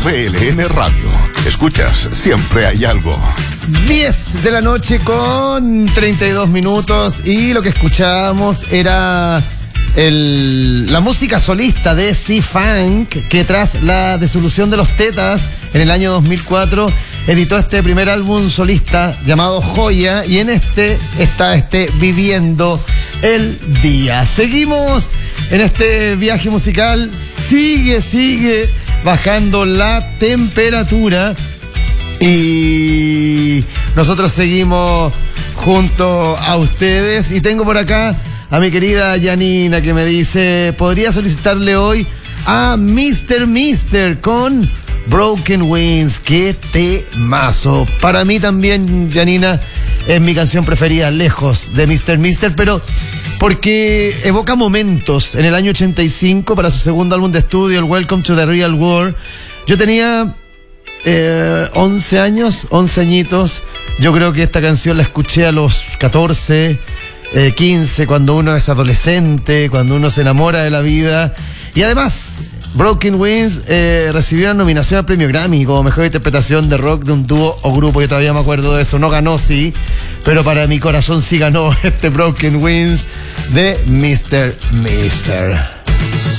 BLN Radio. Escuchas, siempre hay algo. 10 de la noche con 32 minutos y lo que escuchábamos era la música solista de C-Funk, que tras la disolución de los Tetas en el año 2004 editó este primer álbum solista llamado Joya, y en este está Viviendo el Día. Seguimos en este viaje musical, sigue bajando la temperatura y nosotros seguimos junto a ustedes, y tengo por acá a mi querida Janina, que me dice: podría solicitarle hoy a Mr. con Broken Wings. Qué temazo. Para mí también, Janina, es mi canción preferida, lejos de Mr. pero porque evoca momentos. En el año 85, para su segundo álbum de estudio, el Welcome to the Real World, yo tenía 11 añitos. Yo creo que esta canción la escuché a los 14, 15, cuando uno es adolescente, cuando uno se enamora de la vida. Y además, Broken Wings recibió una nominación al premio Grammy como mejor interpretación de rock de un dúo o grupo. Yo todavía me acuerdo de eso. No ganó, sí, pero para mi corazón sí ganó este Broken Wings de Mr.